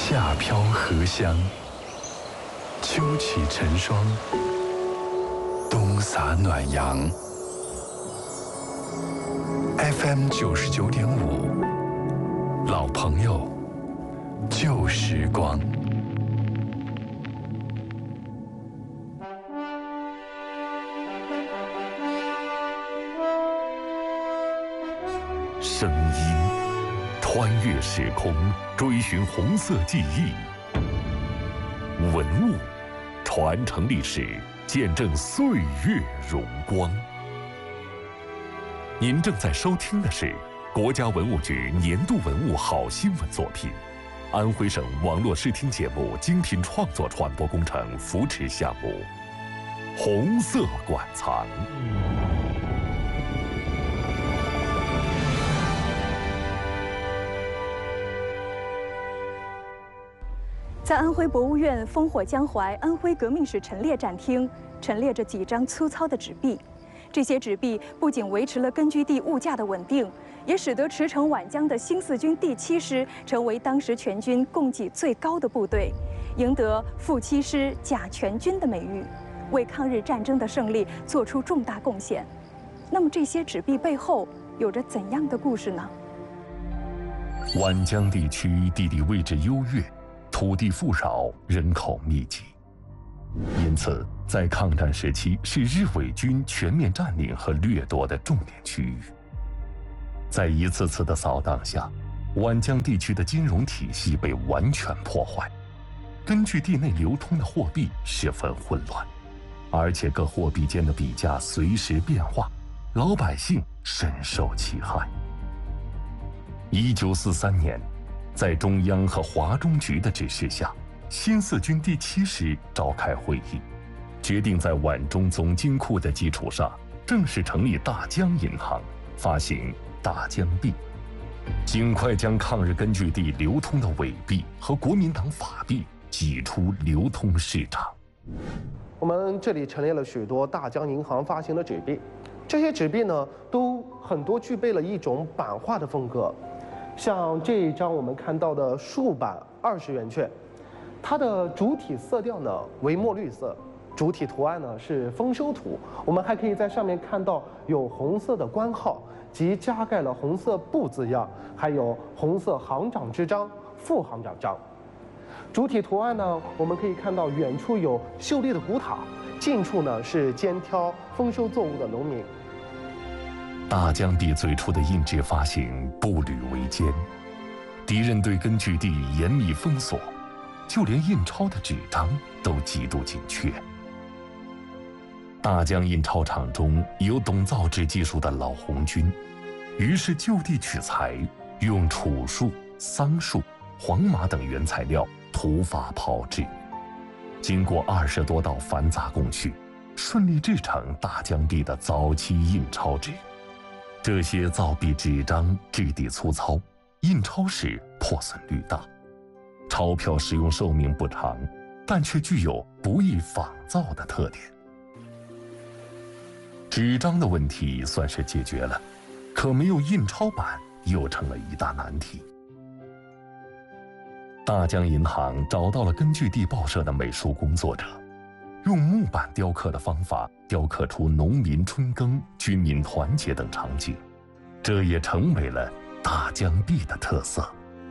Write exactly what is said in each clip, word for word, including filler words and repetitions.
夏飘荷香，秋起晨霜，冬洒暖阳。F M 九十九点五，老朋友，旧时光。 声音穿越时空，追寻红色记忆；文物传承历史，见证岁月荣光。您正在收听的是国家文物局年度文物好新闻作品，安徽省网络视听节目精品创作传播工程扶持项目《红色馆藏》。 在安徽博物院烽火江淮安徽革命史陈列展厅，陈列着几张粗糙的纸币。这些纸币不仅维持了根据地物价的稳定，也使得驰骋皖江的新四军第七师成为当时全军供给最高的部队，赢得副七师甲全军的美誉，为抗日战争的胜利做出重大贡献。那么这些纸币背后有着怎样的故事呢？ 皖江地区地理位置优越，土地富饶，人口密集，因此在抗战时期是日伪军全面占领和掠夺的重点区域。在一次次的扫荡下，皖江地区的金融体系被完全破坏，根据地内流通的货币十分混乱，而且各货币间的比价随时变化，老百姓深受其害。一九四三年，在中央和华中局的指示下，新四军第七师召开会议，决定在皖中总金库的基础上，正式成立大江银行，发行大江币，尽快将抗日根据地流通的伪币和国民党法币挤出流通市场。 我们这里陈列了许多大江银行发行的纸币，这些纸币呢，都很多具备了一种版画的风格。像这一张我们看到的竖版二十元券，它的主体色调呢为墨绿色，主体图案呢是丰收图。我们还可以在上面看到有红色的官号及加盖了红色布字样，还有红色行长之章、副行长章。主体图案呢，我们可以看到远处有秀丽的古塔，近处呢是肩挑丰收作物的农民。 大江币最初的印制发行步履维艰，敌人对根据地严密封锁，就连印钞的纸张都极度紧缺。大江印钞厂中有懂造纸技术的老红军，于是就地取材，用楚树、桑树、黄麻等原材料土法炮制，经过二十多道繁杂工序，顺利制成大江币的早期印钞纸。这些造币纸张质地粗糙，印钞时破损率大，钞票使用寿命不长，但却具有不易仿造的特点。纸张的问题算是解决了，可没有印钞版又成了一大难题。大江银行找到了根据地报社的美术工作者，用木板雕刻的方法雕刻出农民春耕、军民团结等场景，这也成为了大江币的特色。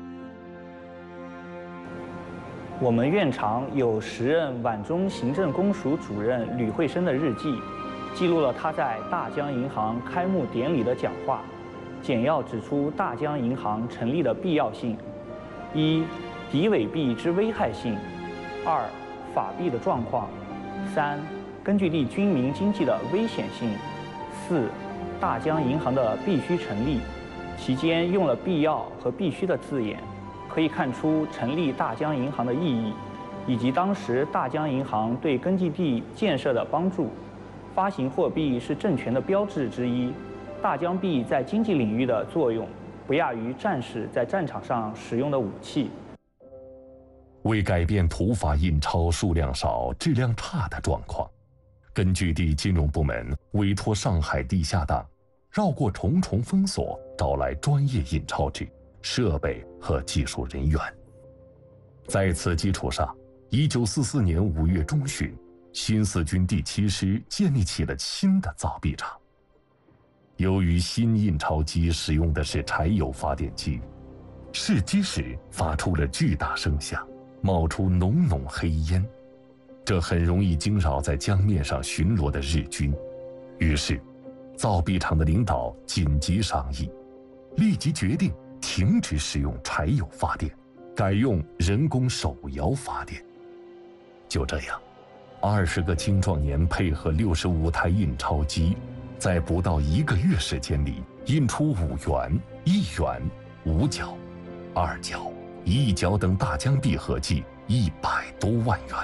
我们院藏有时任皖中行政公署主任吕惠生的日记，记录了他在大江银行开幕典礼的讲话，简要指出大江银行成立的必要性：一、敌伪币之危害性；二、法币的状况；三、根据地军民经济的危险性；四、大江银行的必须成立，其间用了必要和必须的字眼，可以看出成立大江银行的意义，以及当时大江银行对根据地建设的帮助。发行货币是政权的标志之一，大江币在经济领域的作用不亚于战士在战场上使用的武器。 为改变土法印钞数量少、质量差的状况，根据地金融部门委托上海地下党，绕过重重封锁，找来专业印钞纸、设备和技术人员。 在此基础上，一九四四年五月中旬，新四军第七师建立起了新的造币厂。由于新印钞机使用的是柴油发电机，试机时发出了巨大声响，冒出浓浓黑烟，这很容易惊扰在江面上巡逻的日军。于是，造币厂的领导紧急商议，立即决定停止使用柴油发电，改用人工手摇发电。就这样，二十个青壮年配合六十五台印钞机，在不到一个月时间里，印出五元、一元、五角、二角、一角等大江币合计一百多万元。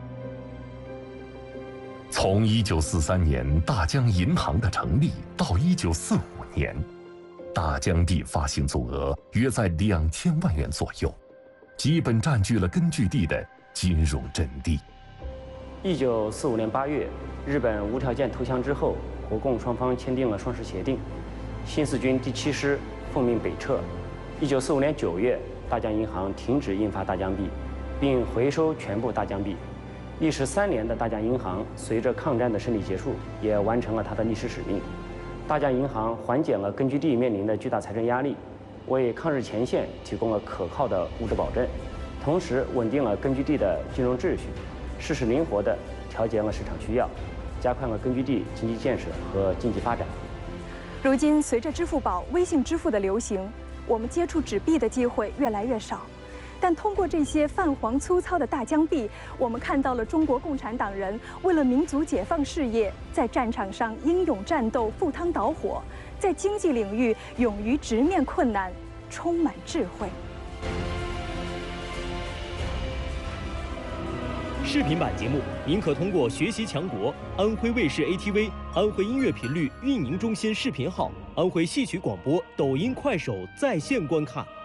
从一九四三年大江银行的成立到一九四五年，大江币发行总额约在两千万元左右，基本占据了根据地的金融阵地。 一九四五年八月，日本无条件投降之后，国共双方签订了双十协定，新四军第七师奉命北撤。一九四五年九月，大江银行停止印发大江币，并回收全部大江币。历时三年的大江银行，随着抗战的胜利结束，也完成了它的历史使命。大江银行缓解了根据地面临的巨大财政压力，为抗日前线提供了可靠的物质保证，同时稳定了根据地的金融秩序，适时灵活地调节了市场需要，加快了根据地经济建设和经济发展。 如今，随着支付宝、微信支付的流行，我们接触纸币的机会越来越少。但通过这些泛黄粗糙的大江币，我们看到了中国共产党人为了民族解放事业，在战场上英勇战斗、赴汤蹈火，在经济领域勇于直面困难，充满智慧。 视频版节目，您可通过学习强国、安徽卫视 A T V、安徽音乐频率运营中心视频号、安徽戏曲广播、抖音、快手在线观看。